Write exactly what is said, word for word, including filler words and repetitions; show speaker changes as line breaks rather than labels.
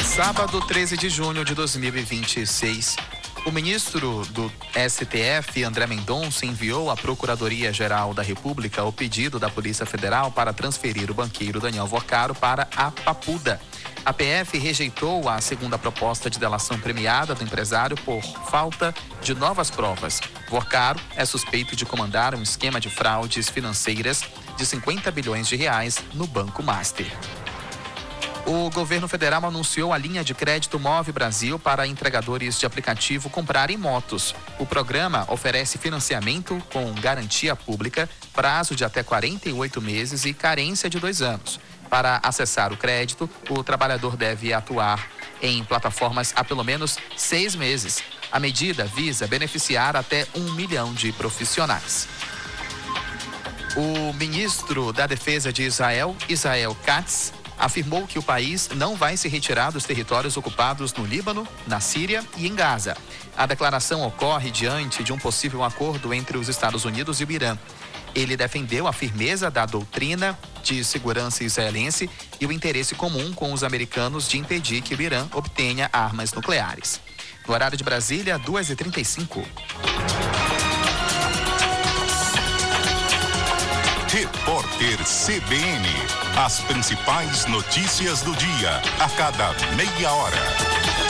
Sábado, treze de junho de dois mil e vinte e seis. O ministro do S T F, André Mendonça, enviou à Procuradoria-Geral da República o pedido da Polícia Federal para transferir o banqueiro Daniel Vorcaro para a Papuda. A P F rejeitou a segunda proposta de delação premiada do empresário por falta de novas provas. Vorcaro é suspeito de comandar um esquema de fraudes financeiras de cinquenta bilhões de reais no Banco Master. O governo federal anunciou a linha de crédito Move Brasil para entregadores de aplicativo comprarem motos. O programa oferece financiamento com garantia pública, prazo de até quarenta e oito meses e carência de dois anos. Para acessar o crédito, o trabalhador deve atuar em plataformas há pelo menos seis meses. A medida visa beneficiar até um milhão de profissionais. O ministro da Defesa de Israel, Israel Katz, afirmou que o país não vai se retirar dos territórios ocupados no Líbano, na Síria e em Gaza. A declaração ocorre diante de um possível acordo entre os Estados Unidos e o Irã. Ele defendeu a firmeza da doutrina de segurança israelense e o interesse comum com os americanos de impedir que o Irã obtenha armas nucleares. No horário de Brasília, duas e trinta e cinco.
Repórter C B N. As principais notícias do dia, a cada meia hora.